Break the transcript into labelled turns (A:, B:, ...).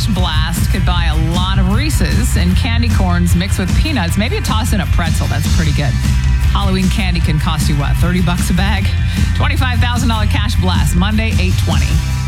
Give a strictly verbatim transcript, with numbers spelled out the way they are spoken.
A: blast could buy a lot of Reese's and candy corns mixed with peanuts. Maybe a toss in a pretzel. That's pretty good. Halloween candy can cost you what, thirty bucks a bag? twenty-five thousand dollars cash blast, Monday, eight twenty.